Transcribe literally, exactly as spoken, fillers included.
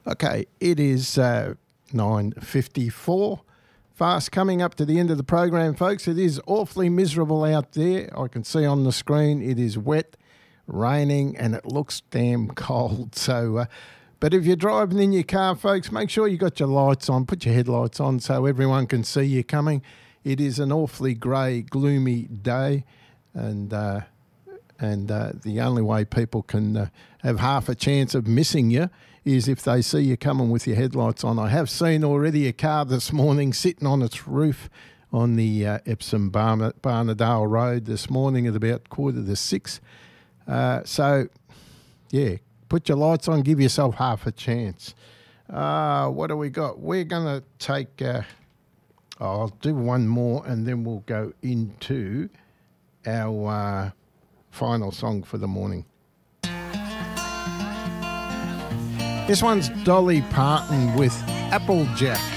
Okay, it is uh, nine fifty-four. Fast coming up to the end of the program, folks. It is awfully miserable out there. I can see on the screen it is wet, raining, and it looks damn cold. So, uh, but if you're driving in your car, folks, make sure you got your lights on. Put your headlights on so everyone can see you coming. It is an awfully grey, gloomy day, and uh, and uh, the only way people can uh, have half a chance of missing you is if they see you coming with your headlights on. I have seen already a car this morning sitting on its roof on the uh, Epsom Barn- Barnardale Road this morning at about quarter to six. Uh, so, yeah, put your lights on, give yourself half a chance. Uh, what do we got? We're going to take... Uh, oh, I'll do one more and then we'll go into our uh, final song for the morning. This one's Dolly Parton with Applejack.